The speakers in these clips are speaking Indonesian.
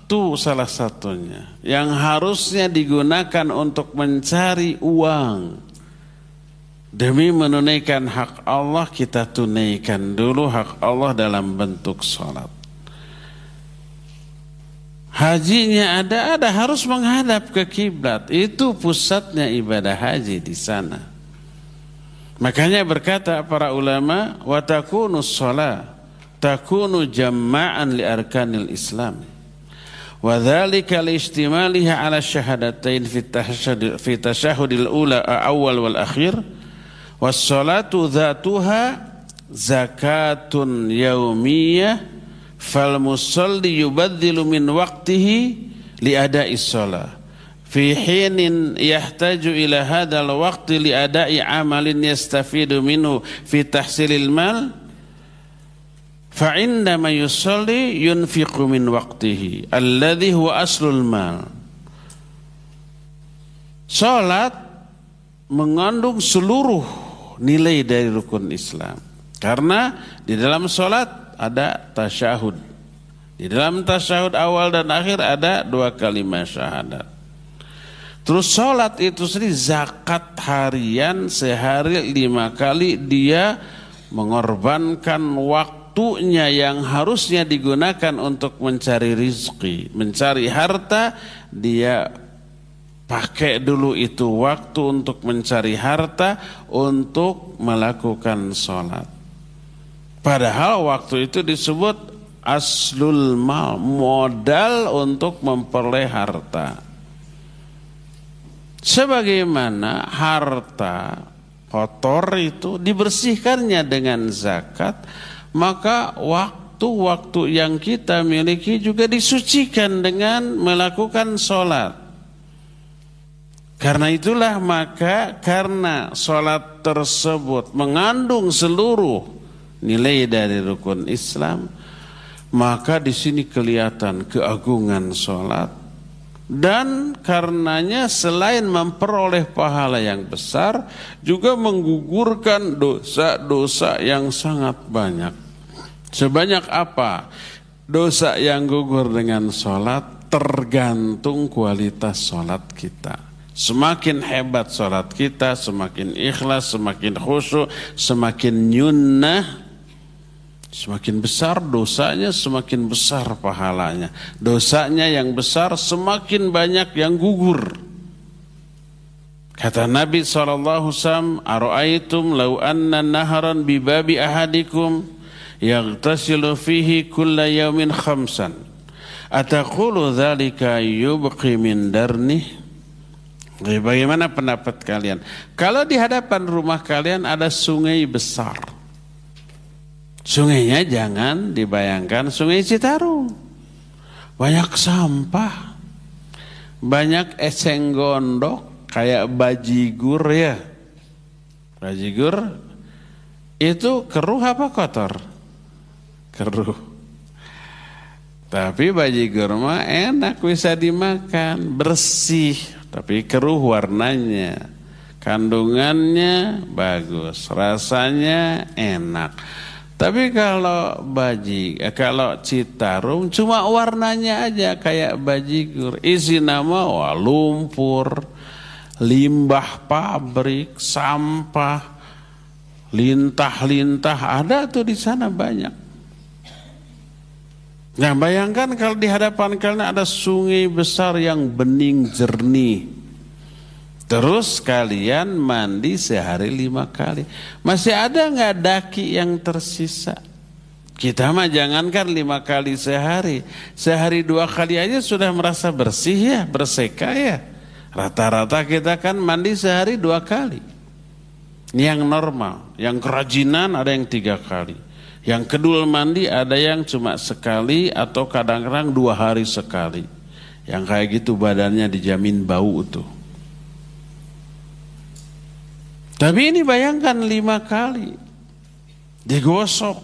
waktu salah satunya yang harusnya digunakan untuk mencari uang demi menunaikan hak Allah, kita tunaikan dulu hak Allah dalam bentuk sholat. Hajinya ada harus menghadap ke kiblat. Itu pusatnya ibadah haji di sana. Makanya berkata para ulama, wa takunu shalah takunu jamma'an li arkanil Islam. Wa dzalika li istimaliha ala syahadatain fi tasyahhudil ula awal wal akhir. Was salatu dzatuha zakatun yaumiyah fal musalli yubadzilu min waqtihi li ada'i shalah fi hinin yahtaju ila hadzal waqti li ada'i amalin yastafidu minhu fi tahsilil mal fa indama yusalli yunfiqu min waqtihi alladhi huwa aslul mal. Salat mengandung seluruh nilai dari rukun Islam, karena di dalam salat ada tasyahud. Di dalam tasyahud awal dan akhir ada 2 kalimat syahadat. Terus salat itu sendiri zakat harian, sehari 5 kali dia mengorbankan waktunya yang harusnya digunakan untuk mencari rizki, mencari harta, dia pakai dulu itu waktu untuk mencari harta untuk melakukan sholat. Padahal waktu itu disebut aslul mal, modal untuk memperoleh harta. Sebagaimana harta kotor itu dibersihkannya dengan zakat, maka waktu-waktu yang kita miliki juga disucikan dengan melakukan sholat. Karena itulah maka karena sholat tersebut mengandung seluruh nilai dari rukun Islam, maka di sini kelihatan keagungan sholat. Dan karenanya selain memperoleh pahala yang besar, juga menggugurkan dosa-dosa yang sangat banyak. Sebanyak apa dosa yang gugur dengan sholat? Tergantung kualitas sholat kita. Semakin hebat sholat kita, semakin ikhlas, semakin khusyuk, semakin nyunnah, semakin besar dosanya, semakin besar pahalanya. Dosanya yang besar, semakin banyak yang gugur. Kata Nabi SAW, "Ara'aitum law anna naharan bibabi ahadikum yaghtasilu fihi kulla yawmin khamsan. Ataqulu dzalika yubqi min darnih?" Bagaimana pendapat kalian? Kalau di hadapan rumah kalian ada sungai besar, sungainya jangan dibayangkan sungai Citarum, banyak sampah, banyak eceng gondok kayak bajigur ya. Bajigur itu keruh apa kotor? Keruh. Tapi bajigur mah enak, bisa dimakan, bersih. Tapi keruh warnanya, kandungannya bagus, rasanya enak. Tapi kalau kalau Citarum cuma warnanya aja kayak bajigur, isi nama lumpur, limbah pabrik, sampah, lintah-lintah ada tuh di sana banyak. Nah, bayangkan kalau di hadapan kalian ada sungai besar yang bening jernih. Terus kalian mandi sehari 5 kali. Masih ada nggak daki yang tersisa? Kita mah jangankan 5 kali sehari. Sehari 2 kali aja sudah merasa bersih ya, berseka ya. Rata-rata kita kan mandi sehari 2 kali. Ini yang normal. Yang kerajinan ada yang 3 kali. Yang kedul mandi ada yang cuma sekali atau kadang-kadang 2 hari sekali. Yang kayak gitu badannya dijamin bau tuh. Tapi ini bayangkan 5 kali digosok.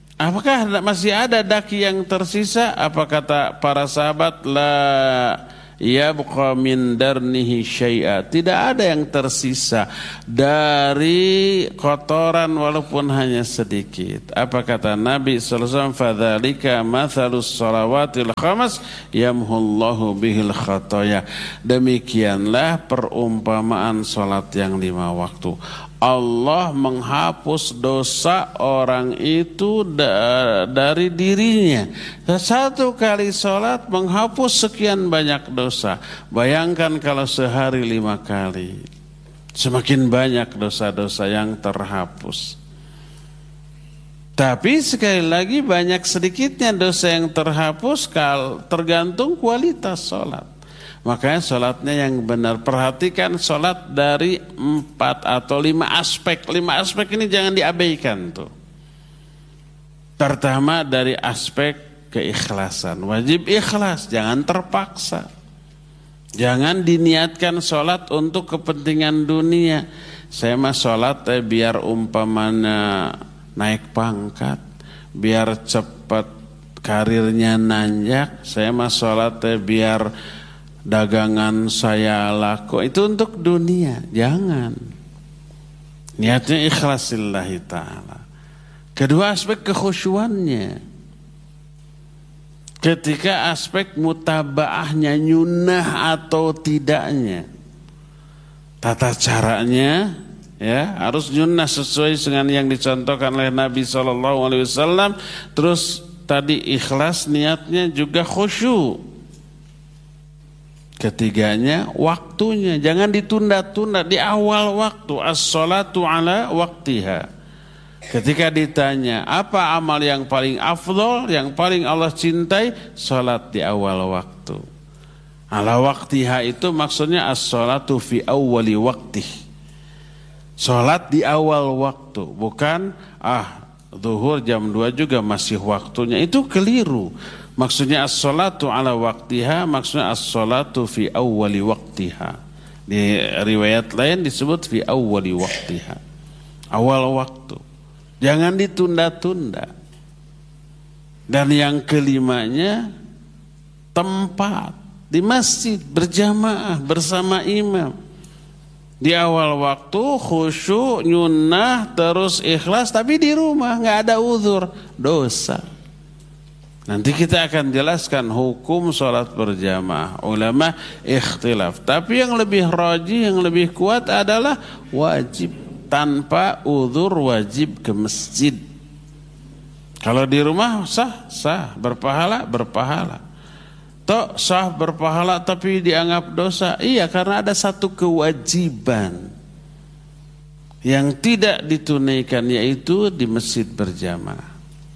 Apakah masih ada daki yang tersisa? Apa kata para sahabat? La yabqa min darnihi syai'a. Tidak ada yang tersisa dari kotoran walaupun hanya sedikit. Apa kata Nabi sallallahu alaihi wasallam? Fadzalika mathalus shalawatil khamas yamhullahu bihil khataya. Demikianlah perumpamaan salat yang 5 waktu. Allah menghapus dosa orang itu dari dirinya. Satu kali sholat menghapus sekian banyak dosa. Bayangkan kalau sehari 5 kali. Semakin banyak dosa-dosa yang terhapus. Tapi sekali lagi banyak sedikitnya dosa yang terhapus tergantung kualitas sholat. Makanya sholatnya yang benar. Perhatikan sholat dari 4 atau 5 aspek. 5 aspek ini jangan diabaikan tuh. Pertama dari aspek keikhlasan. Wajib ikhlas, jangan terpaksa. Jangan diniatkan sholat untuk kepentingan dunia. Saya mah sholat biar umpamanya naik pangkat, biar cepat karirnya nanjak. Saya mah sholat biar dagangan saya laku. Itu untuk dunia. Jangan. Niatnya ikhlasillahi ta'ala. Kedua aspek kekhusyuannya. Ketika aspek mutabaahnya, nyunah atau tidaknya. Tata caranya ya harus nyunah sesuai dengan yang dicontohkan oleh Nabi SAW. Terus tadi ikhlas, niatnya juga khusyuk. Ketiganya waktunya, jangan ditunda-tunda di awal waktu. As-sholatu ala waktiha. Ketika ditanya apa amal yang paling afdol, yang paling Allah cintai, sholat di awal waktu. Ala waktiha itu maksudnya as-sholatu fi awwali waktih. Sholat di awal waktu, bukan zuhur jam 2 juga masih waktunya. Itu keliru. Maksudnya as-sholatu ala waktiha, maksudnya as-sholatu fi awwali waktiha. Di riwayat lain disebut fi awwali waktiha. Awal waktu. Jangan ditunda-tunda. Dan yang kelimanya tempat. Di masjid berjamaah bersama imam. Di awal waktu khusyuk, nyunah, terus ikhlas. Tapi di rumah gak ada uzur, dosa. Nanti kita akan jelaskan hukum sholat berjamaah. Ulama ikhtilaf. Tapi yang lebih rajih, yang lebih kuat adalah wajib. Tanpa uzur wajib ke masjid. Kalau di rumah sah, sah. Berpahala, berpahala. Toh sah berpahala tapi dianggap dosa. Iya, karena ada satu kewajiban yang tidak ditunaikan, yaitu di masjid berjamaah.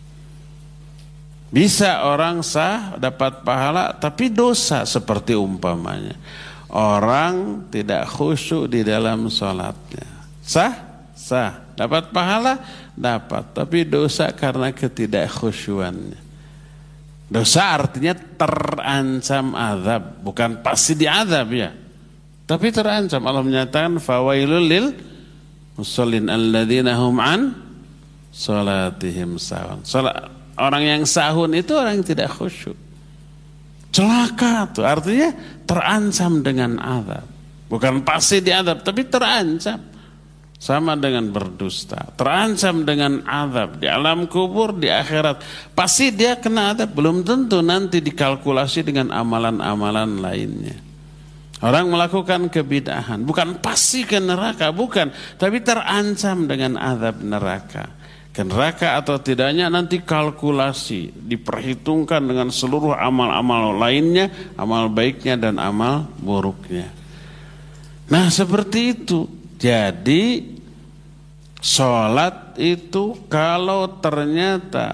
Bisa orang sah dapat pahala tapi dosa, seperti umpamanya orang tidak khusyuk di dalam sholatnya. Sah? Sah. Dapat pahala? Dapat. Tapi dosa karena ketidakkhusyuannya. Dosa artinya terancam azab, bukan pasti diazab ya. Tapi terancam. Allah menyatakan fawailul lil musallin alladzina hum an salatihim sahun. Orang yang sahun itu orang yang tidak khusyuk. Celaka tuh, artinya terancam dengan azab. Bukan pasti diazab, tapi terancam. Sama dengan berdusta, terancam dengan azab di alam kubur, di akhirat. Pasti dia kena azab, belum tentu nanti dikalkulasi dengan amalan-amalan lainnya. Orang melakukan kebid'ahan, bukan pasti ke neraka, bukan, tapi terancam dengan azab neraka. Ke neraka atau tidaknya nanti kalkulasi, diperhitungkan dengan seluruh amal-amal lainnya, amal baiknya dan amal buruknya. Nah seperti itu. Jadi sholat itu kalau ternyata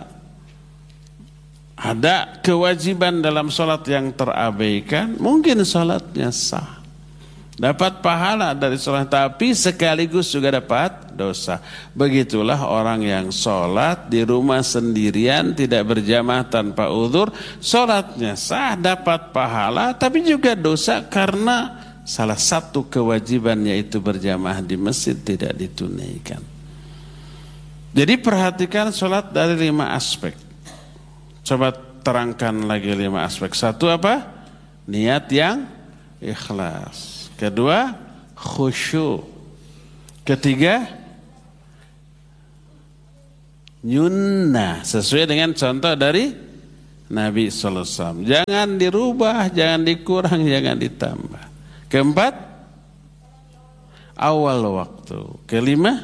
ada kewajiban dalam sholat yang terabaikan, mungkin sholatnya sah, dapat pahala dari sholat, tapi sekaligus juga dapat dosa. Begitulah orang yang sholat di rumah sendirian, tidak berjamaah tanpa uzur, sholatnya sah, dapat pahala, tapi juga dosa karena salah satu kewajiban yaitu berjamaah di masjid tidak ditunaikan. Jadi perhatikan sholat dari 5 aspek. Coba terangkan lagi 5 aspek. Satu apa? Niat yang ikhlas. Kedua, khusyuk. Ketiga, nyunnah, sesuai dengan contoh dari Nabi sallallahu alaihi wasallam. Jangan dirubah, jangan dikurang, jangan ditambah. Keempat, awal waktu. Kelima,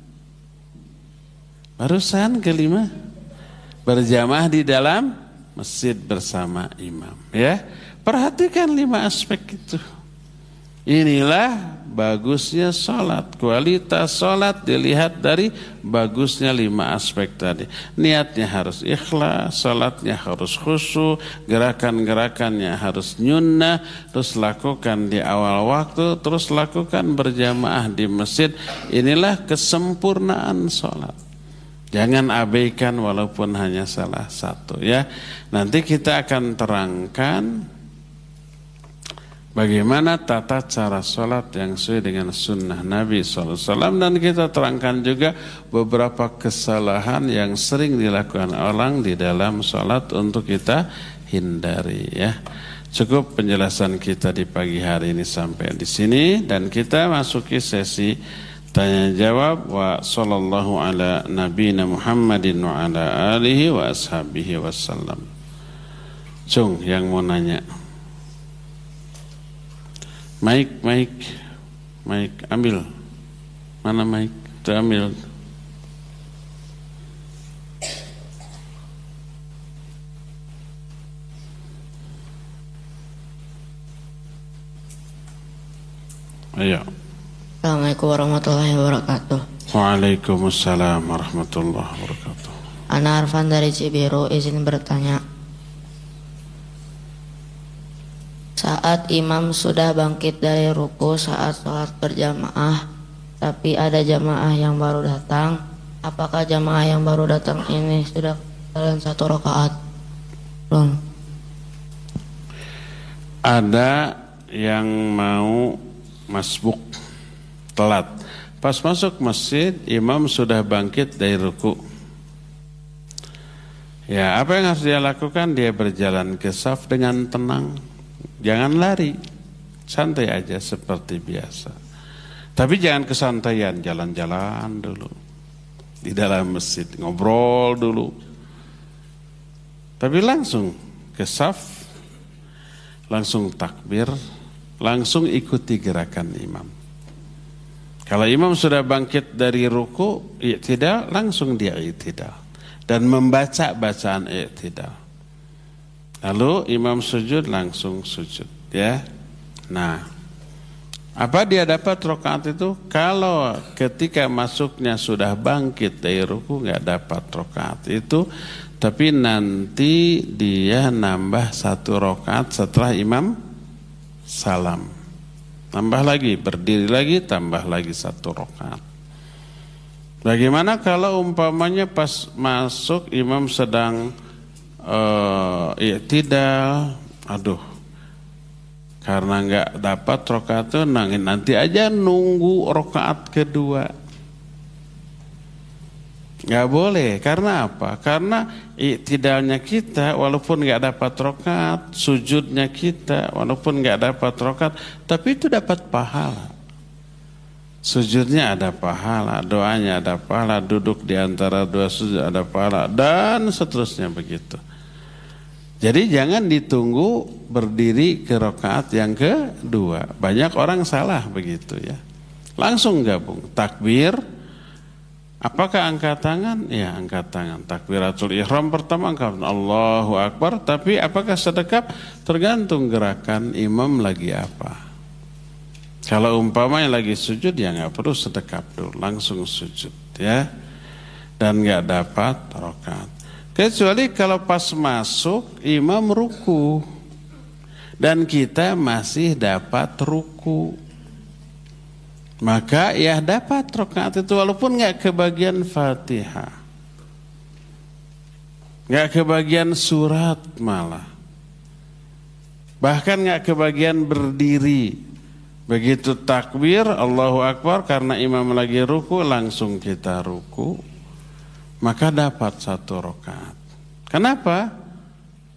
barusan kelima, berjamaah di dalam masjid bersama imam. Ya, perhatikan 5 aspek itu. Inilah bagusnya sholat. Kualitas sholat dilihat dari bagusnya 5 aspek tadi. Niatnya harus ikhlas, sholatnya harus khusyuk, gerakan-gerakannya harus nyunnah, terus lakukan di awal waktu, terus lakukan berjamaah di masjid. Inilah kesempurnaan sholat. Jangan abaikan walaupun hanya salah satu, ya. Nanti kita akan terangkan bagaimana tata cara sholat yang sesuai dengan sunnah Nabi SAW. Dan kita terangkan juga beberapa kesalahan yang sering dilakukan orang di dalam sholat untuk kita hindari, ya. Cukup penjelasan kita di pagi hari ini sampai di sini, dan kita masuki sesi tanya jawab. Wa sallallahu ala nabiyina Muhammadin wa ala alihi wa ashabihi wasallam. Cung yang mau nanya. Mic, ambil. Mana mic? Itu ambil. Ayo. Assalamualaikum warahmatullahi wabarakatuh. Waalaikumsalam warahmatullahi wabarakatuh. Ana Arfan dari Cibiru, izin bertanya. Saat imam sudah bangkit dari ruku saat sholat berjamaah, tapi ada jamaah yang baru datang, apakah jamaah yang baru datang ini sudah dalam 1 rakaat? Belum. Ada yang mau masbuk, telat. Pas masuk masjid, imam sudah bangkit dari ruku. Ya, apa yang harus dia lakukan? Dia berjalan ke saf dengan tenang. Jangan lari, santai aja seperti biasa. Tapi jangan kesantaian, jalan-jalan dulu di dalam masjid, ngobrol dulu. Tapi langsung ke saf, langsung takbir, langsung ikuti gerakan imam. Kalau imam sudah bangkit dari ruku, i'tidal, langsung dia i'tidal dan membaca bacaan i'tidal. Lalu imam sujud, langsung sujud, ya. Nah, apa dia dapat rakaat itu? Kalau ketika masuknya sudah bangkit dari ruku, nggak dapat rakaat itu, tapi nanti dia nambah 1 rakaat setelah imam salam. Tambah lagi, berdiri lagi, tambah lagi 1 rakaat. Bagaimana kalau umpamanya pas masuk imam sedang i'tidal, aduh, karena nggak dapat rakaat itu, nanti aja nunggu rakaat kedua. Nggak boleh. Karena apa? Karena i'tidalnya kita walaupun nggak dapat rakaat, sujudnya kita walaupun nggak dapat rakaat, tapi itu dapat pahala. Sujudnya ada pahala, doanya ada pahala, duduk di antara 2 sujud ada pahala, dan seterusnya begitu. Jadi jangan ditunggu berdiri ke rakaat yang kedua. Banyak orang salah begitu, ya. Langsung gabung takbir. Apakah angkat tangan? Ya, angkat tangan. Takbiratul ihram pertama angkat Allahu Akbar. Tapi apakah sedekap? Tergantung gerakan imam lagi apa. Kalau umpamanya lagi sujud, ya nggak perlu sedekap dulu, langsung sujud, ya. Dan nggak dapat rakaat. Kecuali kalau pas masuk imam ruku dan kita masih dapat ruku, maka ya dapat rakaat itu walaupun nggak kebagian Fatihah, nggak kebagian surat, malah bahkan nggak kebagian berdiri. Begitu takbir Allahu Akbar, karena imam lagi ruku, langsung kita ruku, maka dapat 1 rakaat. Kenapa?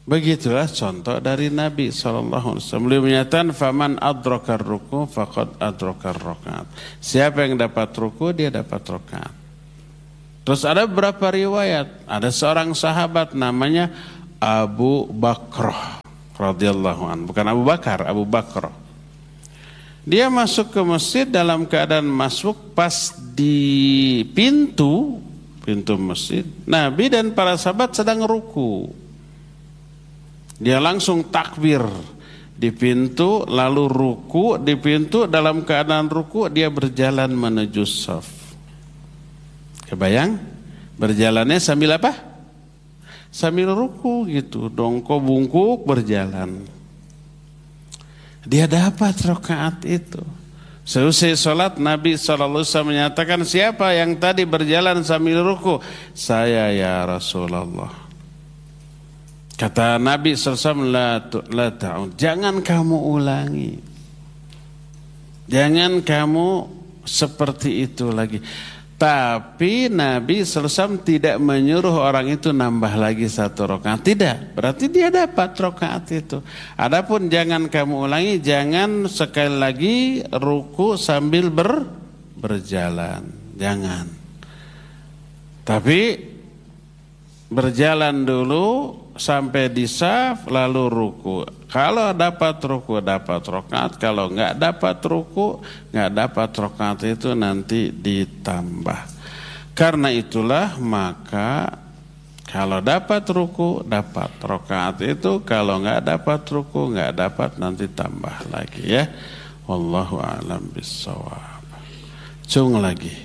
Begitulah contoh dari Nabi SAW. Beliau menyatakan, faman adrakar ruku faqad adrakar rakaat. Siapa yang dapat ruku, dia dapat rakaat. Terus ada beberapa riwayat, ada seorang sahabat namanya Abu Bakrah radhiyallahu anhu, bukan Abu Bakar, Abu Bakrah. Dia masuk ke masjid dalam keadaan masuk pas di pintu masjid, Nabi dan para sahabat sedang ruku. Dia langsung takbir di pintu, lalu ruku di pintu. Dalam keadaan ruku dia berjalan menuju shaf. Kebayang? Berjalannya sambil apa? Sambil ruku gitu, dongko bungkuk berjalan. Dia dapat rakaat itu. Selesai sholat, Nabi SAW menyatakan, siapa yang tadi berjalan sambil ruku? Saya ya Rasulullah. Kata Nabi SAW, la ta'ud, jangan kamu ulangi. Jangan kamu seperti itu lagi. Tapi Nabi SAW tidak menyuruh orang itu nambah lagi satu rakaat. Tidak, berarti dia dapat rakaat itu. Adapun jangan kamu ulangi, jangan sekali lagi ruku sambil berjalan. Jangan. Tapi berjalan dulu sampai di shaf lalu ruku. Kalau dapat ruku dapat rakaat, kalau enggak dapat ruku, enggak dapat rakaat itu nanti ditambah. Karena itulah maka kalau dapat ruku dapat rakaat itu, kalau enggak dapat ruku enggak dapat, nanti tambah lagi ya. Wallahu a'lam bissawab. Cung lagi.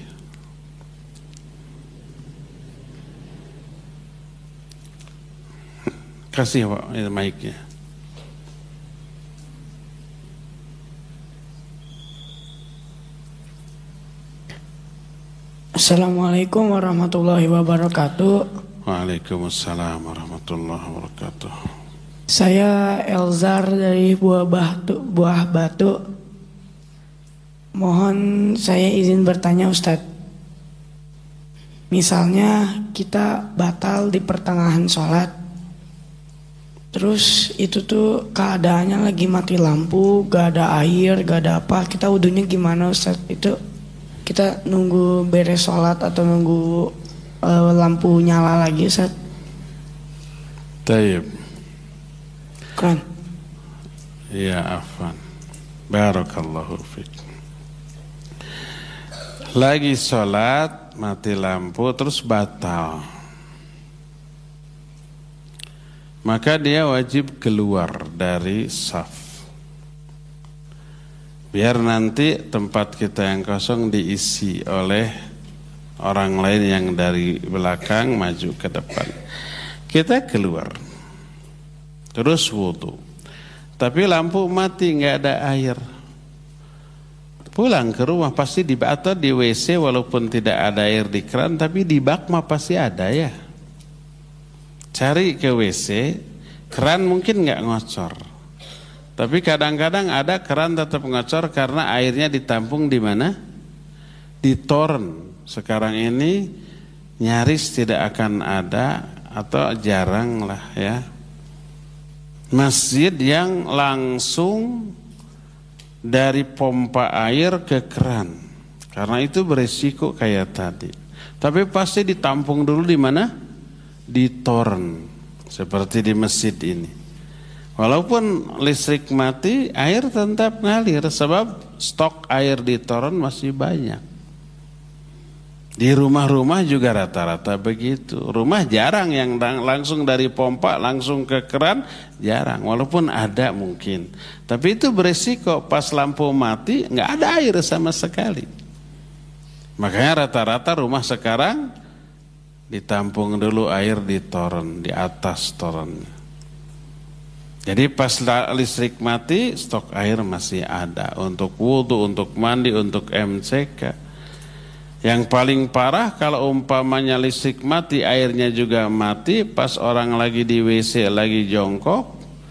Kasih Pak mic-nya. Assalamualaikum warahmatullahi wabarakatuh. Waalaikumsalam warahmatullahi wabarakatuh. Saya Elzar dari Buah Batu. Mohon saya izin bertanya Ustadz. Misalnya kita batal di pertengahan sholat, terus itu tuh keadaannya lagi mati lampu, gak ada air, gak ada apa. Kita wudunya gimana Ustaz? Itu kita nunggu beres sholat atau nunggu lampu nyala lagi Ustaz? Taib. Kan? Ya afan. Barakallahu fiik. Lagi sholat mati lampu terus batal, maka dia wajib keluar dari shaf. Biar nanti tempat kita yang kosong diisi oleh orang lain yang dari belakang maju ke depan. Kita keluar, terus wudu. Tapi lampu mati, nggak ada air. Pulang ke rumah pasti atau di WC walaupun tidak ada air di keran, tapi di bak mah pasti ada ya. Cari ke WC, keran mungkin nggak ngocor, tapi kadang-kadang ada keran tetap ngocor karena airnya ditampung di mana? Di toren. Sekarang ini nyaris tidak akan ada atau jarang lah ya masjid yang langsung dari pompa air ke keran, karena itu berisiko kayak tadi. Tapi pasti ditampung dulu di mana? Di toren, seperti di masjid ini. Walaupun listrik mati, air tetap ngalir sebab stok air di toren masih banyak. Di rumah-rumah juga rata-rata begitu. Rumah jarang yang langsung dari pompa langsung ke keran, jarang. Walaupun ada mungkin, tapi itu beresiko pas lampu mati nggak ada air sama sekali. Makanya rata-rata rumah sekarang ditampung dulu air di toren, di atas toren. Jadi pas listrik mati, stok air masih ada untuk wudu, untuk mandi, untuk MCK. Yang paling parah kalau umpamanya listrik mati, airnya juga mati, pas orang lagi di WC lagi jongkok,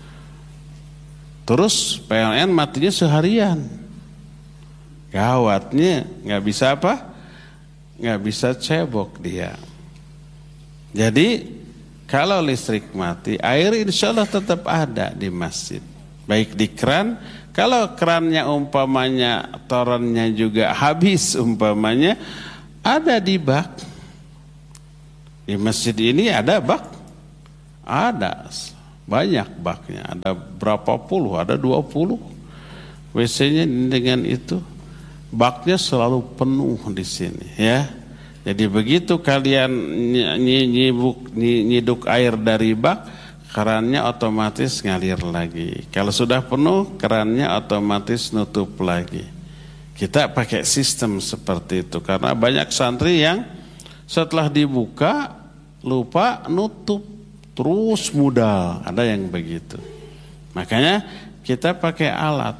terus PLN matinya seharian. Gawatnya, nggak bisa apa? Nggak bisa cebok dia. Jadi Kalau listrik mati, air insya Allah tetap ada di masjid. Baik di keran, kalau kerannya umpamanya torennya juga habis umpamanya, ada di bak. Di masjid ini ada bak? Ada, banyak baknya. Ada berapa puluh, ada 20. WC-nya dengan itu. Baknya selalu penuh di sini ya. Jadi begitu kalian nyiduk air dari bak, kerannya otomatis ngalir lagi. Kalau sudah penuh, kerannya otomatis nutup lagi. Kita pakai sistem seperti itu karena banyak santri yang setelah dibuka lupa nutup, terus modal. Ada yang begitu. Makanya kita pakai alat.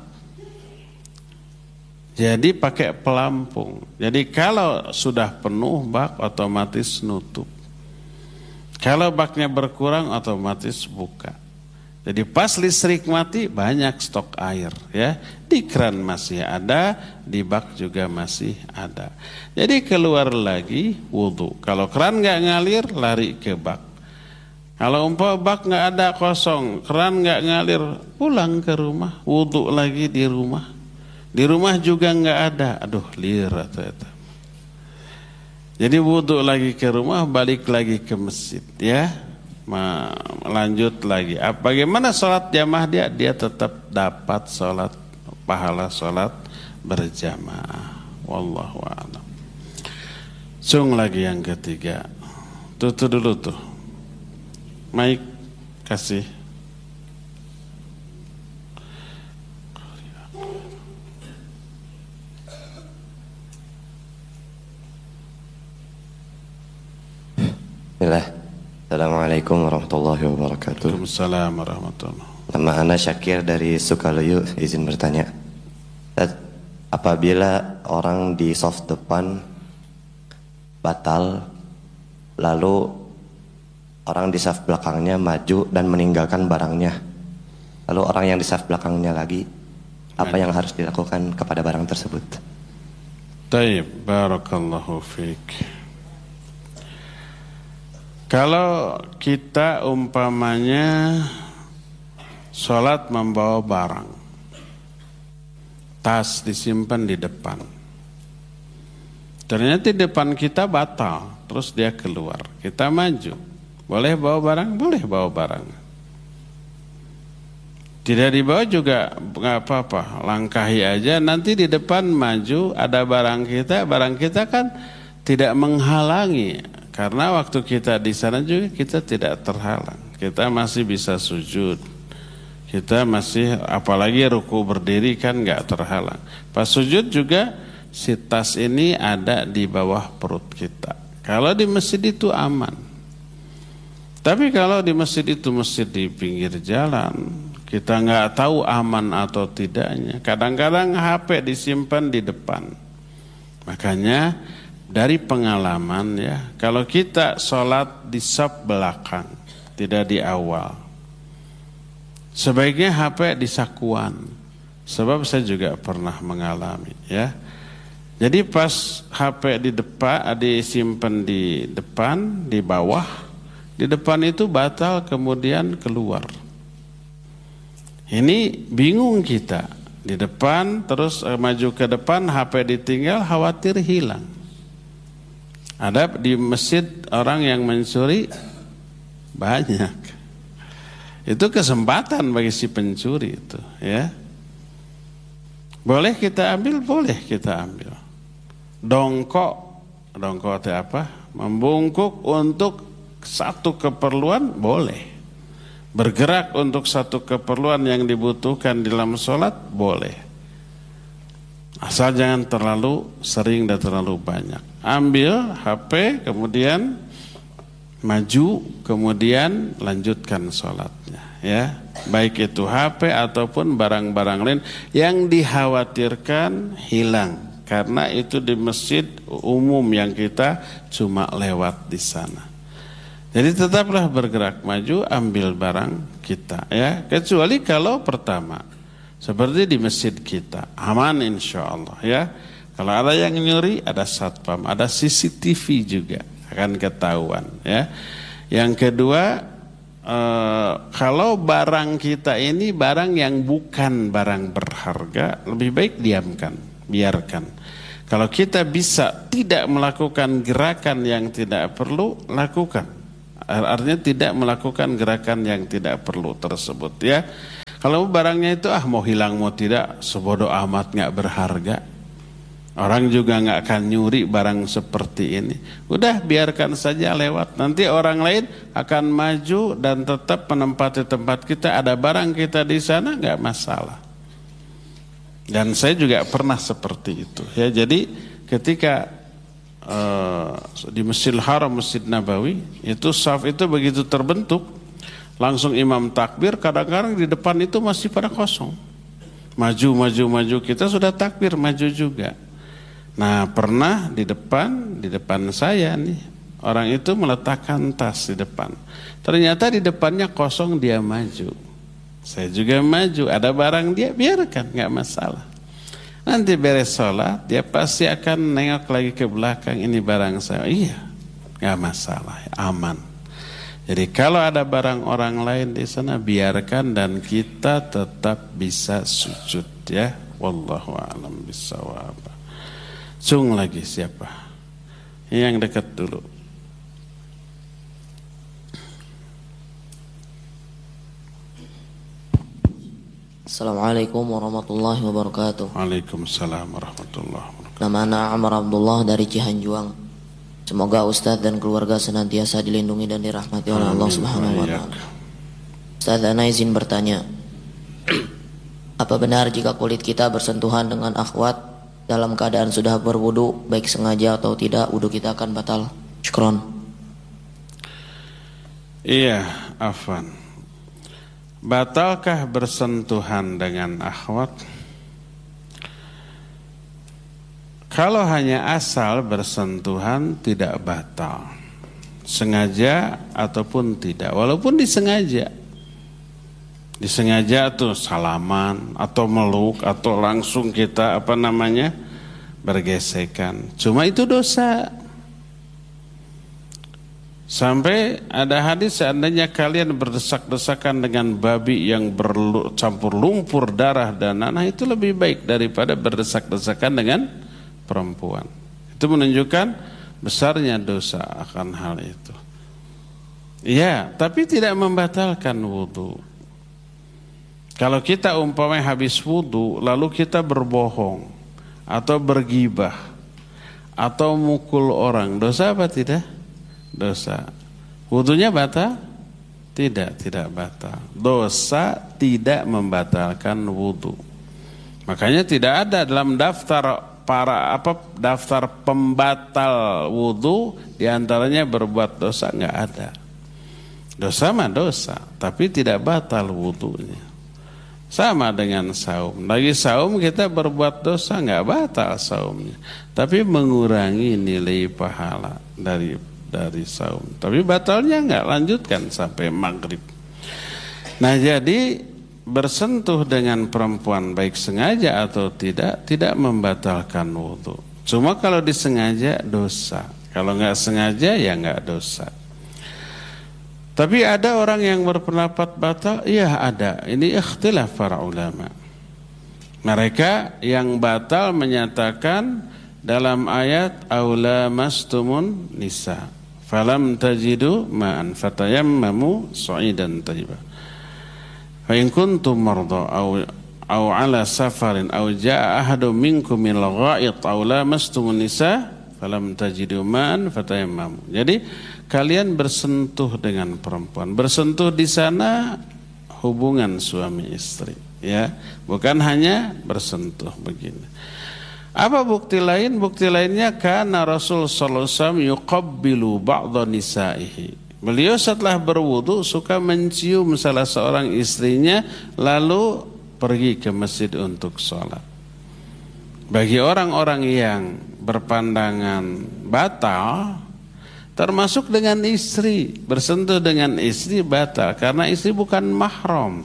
Jadi pakai pelampung. Jadi kalau sudah penuh bak otomatis nutup. Kalau baknya berkurang otomatis buka. Jadi pas listrik mati banyak stok air ya. Di keran masih ada, di bak juga masih ada. Jadi keluar lagi wudu. Kalau keran nggak ngalir lari ke bak. Kalau bak nggak ada kosong, keran nggak ngalir, pulang ke rumah, wudu lagi di rumah. Di rumah juga nggak ada, aduh liar itu. Jadi wudu lagi ke rumah, balik lagi ke masjid, ya, lanjut lagi. Bagaimana sholat jamaah dia tetap dapat sholat pahala sholat berjamaah. Wallahu a'lam. Sung lagi yang ketiga, tuh dulu tuh, mic kasih. Bismillah. Assalamualaikum warahmatullahi wabarakatuh. Waalaikumsalam warahmatullahi. Nama Ana Syakir dari Sukaluyu, izin bertanya. Apabila orang di soft depan batal, lalu orang di saf belakangnya maju dan meninggalkan barangnya, lalu orang yang di saf belakangnya lagi, apa yang harus dilakukan kepada barang tersebut? Taib, barakallahu fiik. Kalau kita umpamanya sholat membawa barang, tas disimpan di depan, ternyata di depan kita batal, terus dia keluar, kita maju, boleh bawa barang? Boleh bawa barang. Tidak dibawa juga nggak apa-apa, langkahi aja, nanti di depan maju ada barang kita kan tidak menghalangi. Karena waktu kita di sana juga kita tidak terhalang. Kita masih bisa sujud. Kita masih, apalagi ruku berdiri kan nggak terhalang. Pas sujud juga si tas ini ada di bawah perut kita. Kalau di masjid itu aman. Tapi kalau di masjid itu masjid di pinggir jalan, kita nggak tahu aman atau tidaknya. Kadang-kadang HP disimpan di depan. Makanya dari pengalaman ya, kalau kita sholat di saf belakang, tidak di awal, sebaiknya HP di sakuan. Sebab saya juga pernah mengalami ya. Jadi pas HP di depan, disimpan di depan, di bawah, di depan itu batal kemudian keluar. Ini bingung kita, di depan terus maju ke depan, HP ditinggal, khawatir hilang. Ada di masjid orang yang mencuri banyak. Itu kesempatan bagi si pencuri itu, ya. Boleh kita ambil, boleh kita ambil. Dongkok itu apa? Membungkuk untuk satu keperluan boleh. Bergerak untuk satu keperluan yang dibutuhkan dalam sholat boleh. Asal jangan terlalu sering dan terlalu banyak. Ambil HP, kemudian maju, kemudian lanjutkan sholatnya, ya. Baik itu HP ataupun barang-barang lain yang dikhawatirkan hilang, karena itu di masjid umum yang kita cuma lewat di sana. Jadi tetaplah bergerak maju, ambil barang kita, ya. Kecuali kalau pertama, seperti di masjid kita, aman insya Allah, ya. Kalau ada yang nyuri, ada satpam, ada CCTV juga, akan ketahuan, ya. Yang kedua, kalau barang kita ini barang yang bukan barang berharga, lebih baik diamkan, biarkan. Kalau kita bisa tidak melakukan gerakan yang tidak perlu, lakukan. Artinya tidak melakukan gerakan yang tidak perlu tersebut, ya. Kalau barangnya itu mau hilang mau tidak, sebodoh amat, nggak berharga. Orang juga nggak akan nyuri barang seperti ini. Udah biarkan saja lewat. Nanti orang lain akan maju dan tetap menempati tempat kita. Ada barang kita di sana, nggak masalah. Dan saya juga pernah seperti itu. Ya, jadi ketika di Masjidil Haram, Masjid Nabawi, itu saf itu begitu terbentuk, langsung imam takbir. Kadang-kadang di depan itu masih pada kosong. Maju, kita sudah takbir, maju juga. Nah, pernah di depan saya nih, orang itu meletakkan tas di depan. Ternyata di depannya kosong, dia maju. Saya juga maju, ada barang dia, biarkan, nggak masalah. Nanti beres sholat, dia pasti akan nengok lagi ke belakang, ini barang saya. Iya, nggak masalah, aman. Jadi kalau ada barang orang lain di sana, biarkan dan kita tetap bisa sujud, ya. Wallahu a'lam bishawab. Cung lagi siapa? Yang dekat dulu. Assalamualaikum warahmatullahi wabarakatuh. Waalaikumsalam warahmatullahi wabarakatuh. Nama ana Amar Abdullah dari Cihanjuang. Semoga Ustadz dan keluarga senantiasa dilindungi dan dirahmati oleh Allah Subhanahu wa taala. Ustadz, ana izin bertanya. Apa benar jika kulit kita bersentuhan dengan akhwat dalam keadaan sudah berwudu, baik sengaja atau tidak, wudu kita akan batal? Syukron. Iya, afwan. Batalkah bersentuhan dengan akhwat? Kalau hanya asal bersentuhan tidak batal, sengaja ataupun tidak. Walaupun disengaja tuh salaman atau meluk atau langsung kita bergesekan. Cuma itu dosa. Sampai ada hadis, seandainya kalian berdesak-desakan dengan babi yang bercampur lumpur darah dan nanah, itu lebih baik daripada berdesak-desakan dengan perempuan. Itu menunjukkan besarnya dosa akan hal itu. Ya, tapi tidak membatalkan wudu. Kalau kita umpamanya habis wudu lalu kita berbohong atau bergibah atau mukul orang, dosa apa tidak? Dosa. Wudunya batal? Tidak batal. Dosa tidak membatalkan wudu. Makanya tidak ada dalam daftar daftar pembatal wudu diantaranya berbuat dosa, nggak ada. Dosa mah dosa, tapi tidak batal wudunya. Sama dengan saum. Lagi saum kita berbuat dosa, nggak batal saumnya, tapi mengurangi nilai pahala dari saum. Tapi batalnya nggak, lanjutkan sampai maghrib. Nah, jadi bersentuh dengan perempuan baik sengaja atau tidak membatalkan wudu. Cuma kalau disengaja dosa, kalau nggak sengaja ya nggak dosa. Tapi ada orang yang berpendapat batal, iya ada. Ini ikhtilaf para ulama. Mereka yang batal menyatakan dalam ayat aula mastumun nisa falam tajidu ma'an fatayammamu sa'idan thayyiban fa in kuntum marda aw ala safarin aw jaa ahadun minkum minal gha'id aw lamastumun nisa falam tajidu ma'an fatayammamu. Jadi kalian bersentuh dengan perempuan. Bersentuh di sana hubungan suami istri, ya, bukan hanya bersentuh begini. Apa bukti lain? Bukti lainnya karena Rasul sallallahu alaihi wasallam yuqabbilu ba'dha nisaihi. Beliau setelah berwudu suka mencium salah seorang istrinya lalu pergi ke masjid untuk sholat. Bagi orang-orang yang berpandangan batal, termasuk dengan istri, bersentuh dengan istri batal karena istri bukan mahram.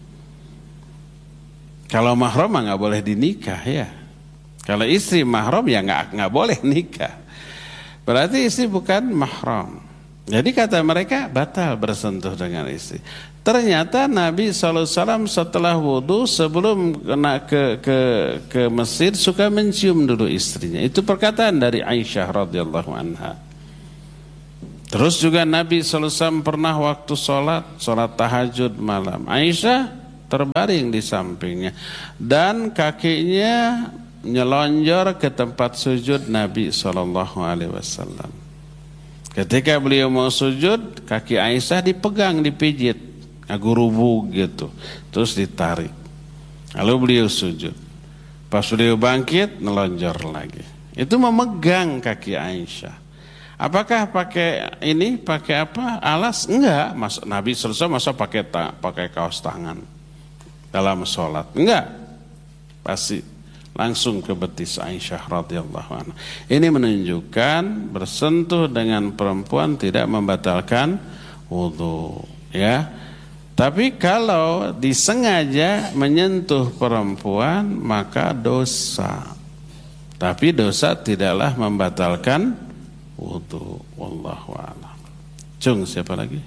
Kalau mahram mah nggak boleh dinikah, ya. Kalau istri mahram ya nggak boleh nikah. Berarti istri bukan mahram. Jadi kata mereka batal bersentuh dengan istri. Ternyata Nabi SAW setelah wudhu sebelum kena ke masjid suka mencium dulu istrinya. Itu perkataan dari Aisyah radhiyallahu anha. Terus juga Nabi SAW pernah waktu sholat tahajud malam, Aisyah terbaring di sampingnya dan kakinya nyelonjor ke tempat sujud Nabi SAW. Ketika beliau mau sujud, kaki Aisyah dipegang, dipijit, agak gitu, terus ditarik. Lalu beliau sujud. Pas beliau bangkit, nelonjor lagi. Itu memegang kaki Aisyah. Apakah pakai apa? Alas? Enggak. Nabi selesai masa pakai kaos tangan dalam sholat? Enggak. Pasti langsung ke betis Aisyah radhiyallahu anha. Ini menunjukkan bersentuh dengan perempuan tidak membatalkan wudu, ya. Tapi kalau disengaja menyentuh perempuan maka dosa. Tapi dosa tidaklah membatalkan wudu. Wallahu a'lam. Cung, siapa lagi?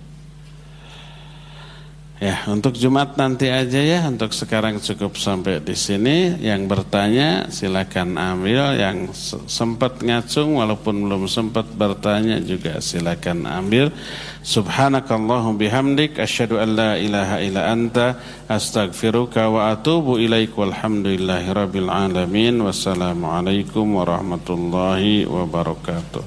Ya, untuk Jumat nanti aja ya. Untuk sekarang cukup sampai di sini. Yang bertanya silakan ambil. Yang sempat ngacung walaupun belum sempat bertanya juga silakan ambil. Subhanakallahum bihamdik asyhadu an la ilaha illa anta astaghfiruka wa atubu ilaik. Walhamdulillahirabbil alamin. Wassalamualaikum warahmatullahi wabarakatuh.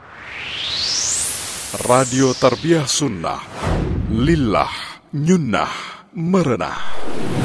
Radio Tarbiyah Sunnah Lillah Nyunnah Merenah.